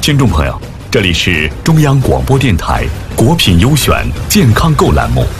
听众朋友，这里是中央广播电台国品优选健康购栏目。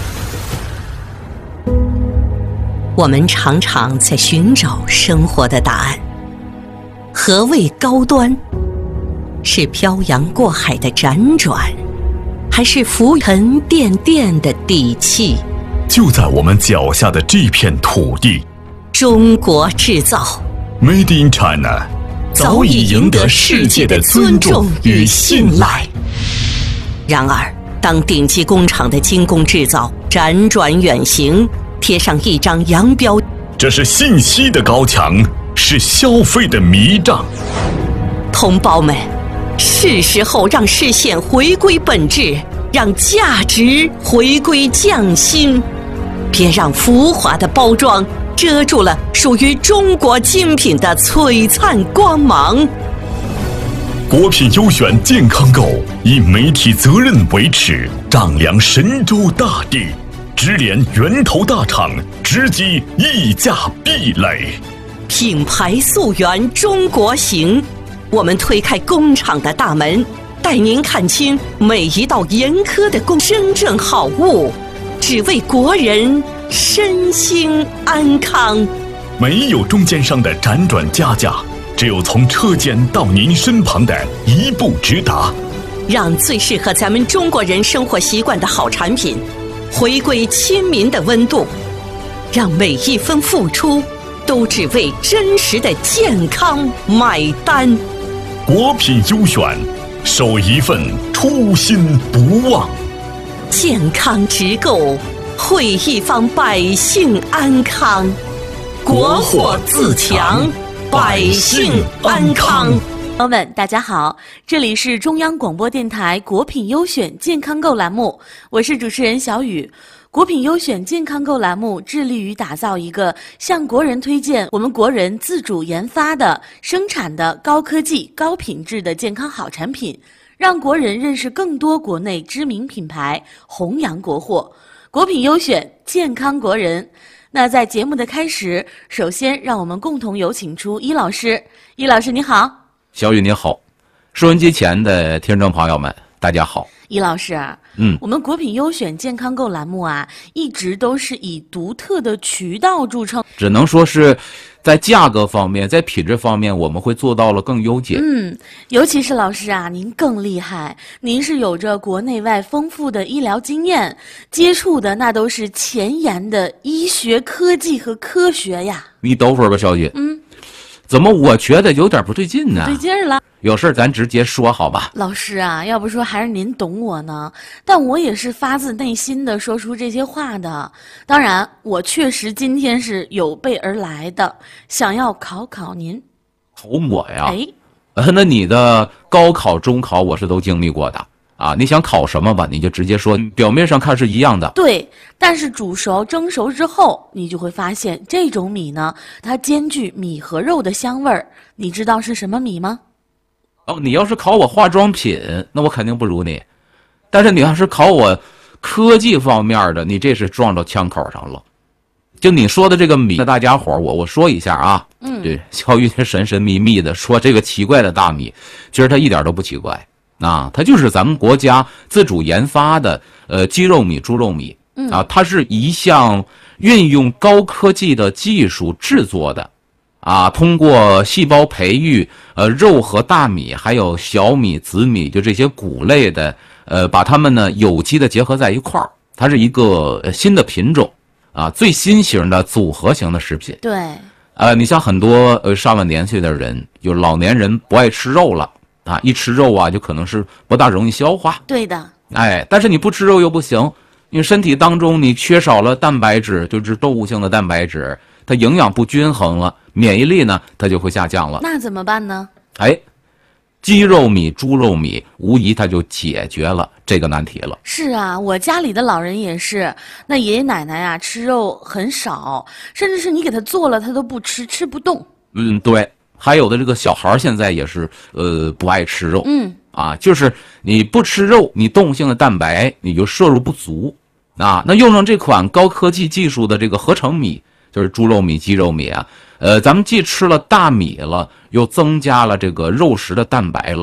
我们常常在寻找生活的答案。何谓高端？是漂洋过海的辗转，还是浮沉甸甸的底气？ 就在我们脚下的这片土地， 中国制造 Made in China 早已赢得世界的尊重与信赖。 然而，当顶级工厂的精工制造辗转远行，贴上一张洋标， 这是信息的高墙，是消费的迷障。 同胞们，是时候让视线回归本质，让价值回归匠心，别让浮华的包装遮住了属于中国精品的璀璨光芒。 国品优选健康购以媒体责任为尺，丈量神州大地，直连源头大厂，直击溢价壁垒。 品牌溯源中国行，我们推开工厂的大门，带您看清每一道严苛的真正好物，只为国人身心安康。 没有中间商的辗转加价，只有从车间到您身旁的一步直达。 让最适合咱们中国人生活习惯的好产品回归亲民的温度，让每一分付出都只为真实的健康买单。 国品优选，守一份初心不忘。 健康直购，惠一方百姓安康。国货自强，百姓安康。 朋友们，大家好，这里是中央广播电台国品优选健康购栏目，我是主持人小雨。国品优选健康购栏目致力于打造一个向国人推荐我们国人自主研发的、生产的高科技、高品质的健康好产品，让国人认识更多国内知名品牌，弘扬国货。国品优选，健康国人。那在节目的开始，首先让我们共同有请出伊老师。伊老师你好。 小雨你好，收音机前的听众朋友们大家好。 伊老师，我们国品优选健康购栏目啊，一直都是以独特的渠道著称， 只能说是在价格方面，在品质方面，我们会做到了更优解。 尤其是老师啊，您更厉害，您是有着国内外丰富的医疗经验，接触的那都是前沿的医学科技和科学呀。 你等会儿吧，小姐。怎么我觉得有点不对劲呢？ 不对劲儿了。 有事咱直接说好吧。 老师啊，要不说还是您懂我呢，但我也是发自内心的说出这些话的。当然，我确实今天是有备而来的，想要考考您。 考我呀？那你的高考、中考我是都经历过的啊。你想考什么吧，你就直接说，表面上看是一样的。 对，但是煮熟、蒸熟之后，你就会发现这种米呢，它兼具米和肉的香味儿。你知道是什么米吗？ 你要是考我化妆品，那我肯定不如你。但是你要是考我科技方面的，你这是撞到枪口上了。就你说的这个米，那大家伙我说一下啊。对，小雨神神秘秘的说这个奇怪的大米，其实它一点都不奇怪啊，它就是咱们国家自主研发的鸡肉米、猪肉米啊，它是一项运用高科技的技术制作的。通过细胞培育，肉和大米还有小米、紫米，就这些谷类的，把它们呢有机的结合在一块儿，它是一个新的品种最新型的组合型的食品。 对， 你像很多上了年岁的人，就老年人不爱吃肉了一吃肉就可能是不大容易消化。 对的。 但是你不吃肉又不行，因为身体当中你缺少了蛋白质，就是动物性的蛋白质，它营养不均衡了，免疫力呢它就会下降了。 那怎么办呢？ 鸡肉米、猪肉米无疑它就解决了这个难题了。 是啊，我家里的老人也是，那爷爷奶奶啊吃肉很少，甚至是你给他做了他都不吃，吃不动。 对，还有的这个小孩现在也是不爱吃肉。就是你不吃肉，你动物性的蛋白你就摄入不足那用上这款高科技技术的这个合成米，就是猪肉米、鸡肉米咱们既吃了大米了，又增加了这个肉食的蛋白了，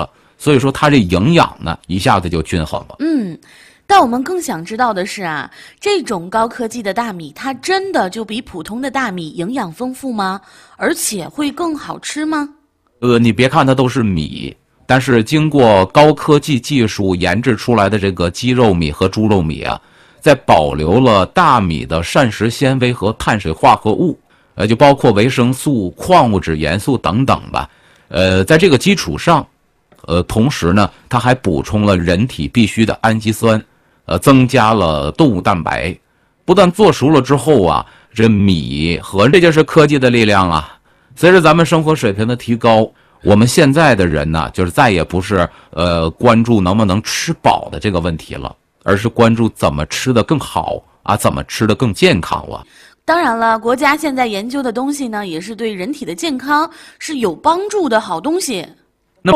所以说它这营养呢一下子就均衡了。 但我们更想知道的是啊，这种高科技的大米，它真的就比普通的大米营养丰富吗？而且会更好吃吗？ 你别看它都是米，但是经过高科技技术研制出来的这个鸡肉米和猪肉米啊，在保留了大米的膳食纤维和碳水化合物，就包括维生素、矿物质、盐素等等吧。在这个基础上，同时呢，它还补充了人体必需的氨基酸，增加了动物蛋白。不但做熟了之后啊，这米和这就是科技的力量啊。随着咱们生活水平的提高，我们现在的人呢，就是再也不是关注能不能吃饱的这个问题了，而是关注怎么吃得更好啊，怎么吃得更健康了。 当然了，国家现在研究的东西呢，也是对人体的健康是有帮助的好东西。